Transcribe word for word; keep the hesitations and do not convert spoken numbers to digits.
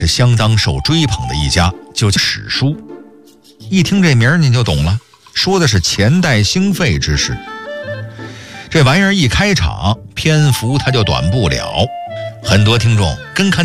相当受追捧的一家，就叫史书。一听这名儿您就懂了，说的是钱代兴废之事。这玩意儿一开场，篇幅它就短不了，很多听众跟看